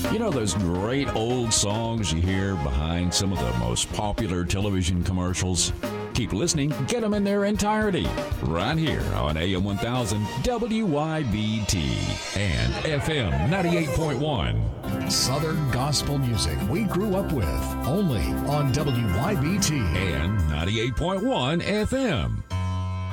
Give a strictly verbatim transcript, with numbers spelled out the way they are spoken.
You know those great old songs you hear behind some of the most popular television commercials? Keep listening, get them in their entirety, right here on A M one thousand W Y B T and F M ninety-eight point one. Southern gospel music we grew up with, only on W Y B T and ninety-eight point one F M.